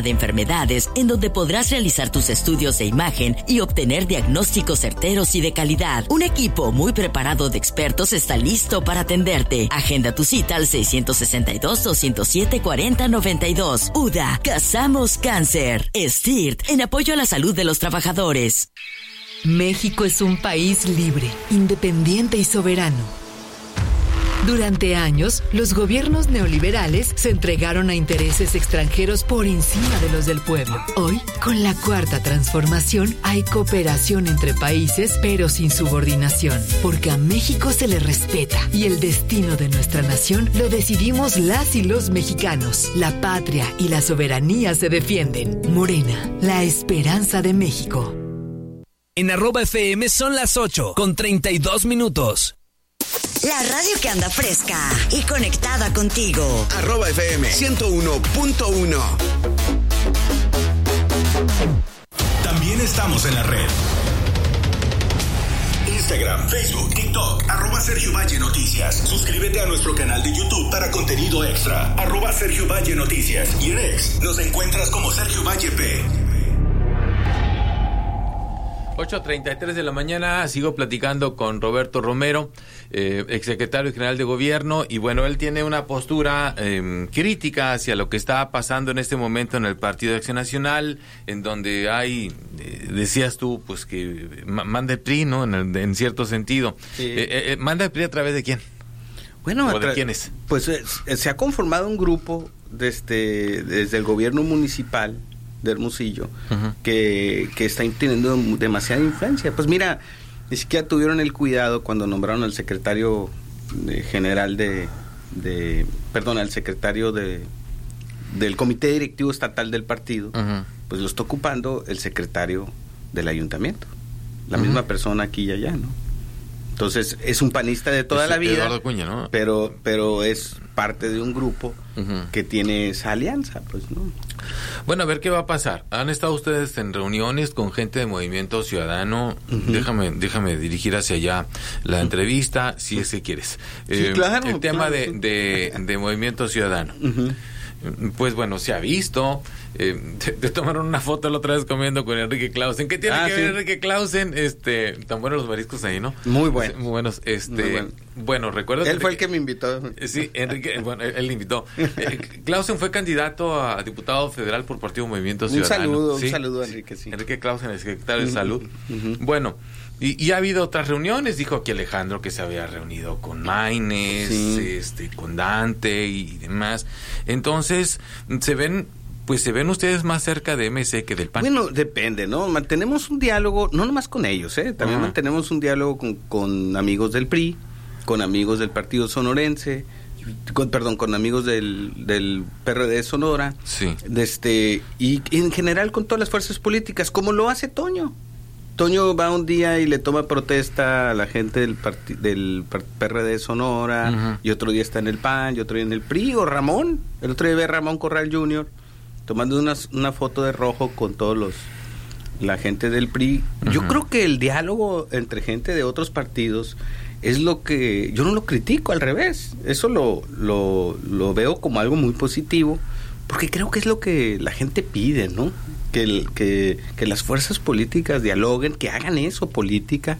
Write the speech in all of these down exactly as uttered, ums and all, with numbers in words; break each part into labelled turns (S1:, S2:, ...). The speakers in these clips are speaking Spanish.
S1: de enfermedades en donde podrás realizar tus estudios de imagen y obtener diagnósticos certeros y de calidad. Un equipo muy preparado de expertos está listo para atenderte. Agenda tu cita al seiscientos sesenta y dos, doscientos siete, cuarenta noventa y dos. U D A, Cazamos Cáncer. S T I R T, en apoyo a la salud de los trabajadores.
S2: México es un país libre, independiente y soberano. Durante años, los gobiernos neoliberales se entregaron a intereses extranjeros por encima de los del pueblo. Hoy, con la cuarta transformación, hay cooperación entre países, pero sin subordinación, porque a México se le respeta y el destino de nuestra nación lo decidimos las y los mexicanos. La patria y la soberanía se defienden. Morena, la esperanza de México.
S3: En arroba F M son las ocho con treinta y dos minutos.
S1: La radio que anda fresca y conectada contigo.
S4: Arroba F M ciento uno punto uno.
S5: También estamos en la red. Instagram, Facebook, TikTok, arroba Sergio Valle Noticias. Suscríbete a nuestro canal de YouTube para contenido extra. Arroba Sergio Valle Noticias. Y en X nos encuentras como Sergio Valle P.
S6: ocho treinta y tres de la mañana, sigo platicando con Roberto Romero, eh, exsecretario general de gobierno, y bueno, él tiene una postura eh, crítica hacia lo que está pasando en este momento en el Partido de Acción Nacional, en donde hay, eh, decías tú, pues que manda el P R I, ¿no? En, el, en cierto sentido. Sí. Eh, eh, ¿Manda el P R I a través de quién?
S7: Bueno,
S6: ¿O de quiénes?
S7: Pues eh, se ha conformado un grupo desde, desde el gobierno municipal de Hermosillo, uh-huh. que, que está teniendo demasiada influencia. Pues mira, ni siquiera tuvieron el cuidado cuando nombraron al secretario de, general de, de, perdón, al secretario de del comité directivo estatal del partido, uh-huh. pues lo está ocupando el secretario del ayuntamiento, la uh-huh. misma persona aquí y allá, ¿no? Entonces, es un panista de toda es la vida,
S6: Eduardo Cuña, ¿no?
S7: pero, pero es parte de un grupo uh-huh. que tiene esa alianza, pues, ¿no?
S6: Bueno, a ver qué va a pasar. ¿Han estado ustedes en reuniones con gente de Movimiento Ciudadano? Uh-huh. Déjame déjame dirigir hacia allá la entrevista, si es que quieres.
S7: Sí, eh, claro.
S6: El tema
S7: claro,
S6: de,
S7: sí.
S6: de, de Movimiento Ciudadano. Uh-huh. Pues bueno, se ha visto. Eh, te, te tomaron una foto la otra vez comiendo con Enrique Clausen. ¿Qué tiene ah, que sí. ver Enrique Clausen? Este, tan buenos los mariscos ahí, ¿no?
S7: Muy buenos.
S6: Muy buenos. Este, Muy bueno. bueno, recuerdo
S7: Él
S6: que
S7: fue el que me invitó.
S6: Sí, Enrique, bueno, él, él invitó. Eh, Clausen fue candidato a diputado federal por Partido Movimiento Ciudadano.
S7: Un saludo,
S6: ¿sí?
S7: un saludo, Enrique, sí.
S6: Enrique Clausen, el secretario de
S7: uh-huh.
S6: Salud. Uh-huh. Bueno, y, y ha habido otras reuniones. Dijo aquí Alejandro que se había reunido con Maines, sí. este, con Dante y demás. Entonces, se ven... Pues se ven ustedes más cerca de M C que del P A N.
S7: Bueno, depende, ¿no? Mantenemos un diálogo, no nomás con ellos, ¿eh? También uh-huh. mantenemos un diálogo con, con amigos del P R I, con amigos del Partido Sonorense, con, perdón, con amigos del, del P R D Sonora.
S6: Sí.
S7: De este, y, y en general con todas las fuerzas políticas, como lo hace Toño. Toño va un día y le toma protesta a la gente del, part- del P R D Sonora, uh-huh. y otro día está en el P A N, y otro día en el P R I, o Ramón. El otro día ve a Ramón Corral junior tomando una, una foto de rojo con todos los la gente del P R I. Uh-huh. Yo creo que el diálogo entre gente de otros partidos es lo que... Yo no lo critico, al revés. Eso lo, lo, lo veo como algo muy positivo, porque creo que es lo que la gente pide, ¿no? Que, el, que, que las fuerzas políticas dialoguen, que hagan eso, política,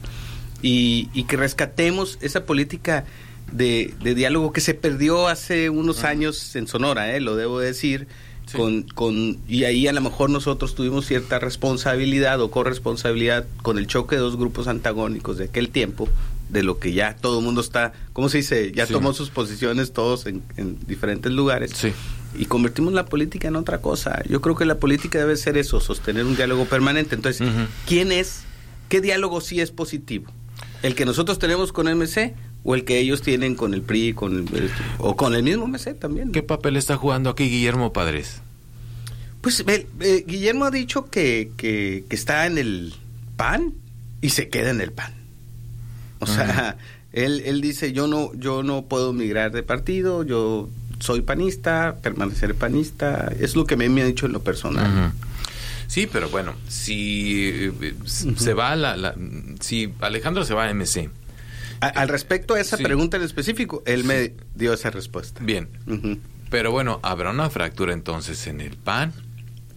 S7: y, y que rescatemos esa política de, de diálogo que se perdió hace unos uh-huh. años en Sonora, ¿eh? Lo debo decir. Sí. Con, con, y ahí a lo mejor nosotros tuvimos cierta responsabilidad o corresponsabilidad con el choque de dos grupos antagónicos de aquel tiempo, de lo que ya todo el mundo está, ¿cómo se dice? Ya sí. tomó sus posiciones todos en, en diferentes lugares.
S6: Sí.
S7: Y convertimos la política en otra cosa. Yo creo que la política debe ser eso, sostener un diálogo permanente. Entonces, uh-huh. ¿quién es? ¿Qué diálogo sí es positivo? ¿El que nosotros tenemos con M C o el que ellos tienen con el P R I con el, o con el mismo M C también?
S6: ¿Qué papel está jugando aquí Guillermo Padres?
S7: Pues eh, eh, Guillermo ha dicho que, que, que está en el P A N y se queda en el P A N. O uh-huh. sea, él, él dice, yo no, yo no puedo migrar de partido, yo soy panista, permanecer panista, es lo que me, me ha dicho en lo personal.
S6: Uh-huh. Sí, pero bueno, si eh, uh-huh. se va la, la, si Alejandro se va a M C.
S7: A, al respecto a esa sí. pregunta en específico, él sí. me dio esa respuesta.
S6: Bien, uh-huh. pero bueno, ¿habrá una fractura entonces en el P A N?